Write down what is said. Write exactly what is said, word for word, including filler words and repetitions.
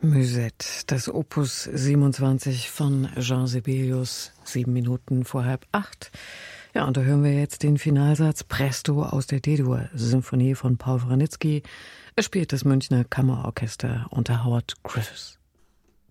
Musette, das Opus siebenundzwanzig von Jean Sibelius, sieben Minuten vor halb acht. Ja, und da hören wir jetzt den Finalsatz Presto aus der D-Dur-Symphonie von Paul Wranitzky. Es spielt das Münchner Kammerorchester unter Howard Griffiths.